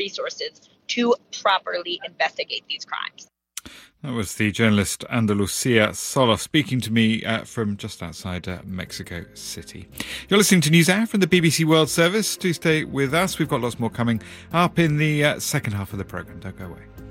resources to properly investigate these crimes. That was the journalist Andalucia Solos speaking to me from just outside Mexico City. You're listening to NewsHour from the BBC World Service. Do stay with us. We've got lots more coming up in the second half of the programme. Don't go away.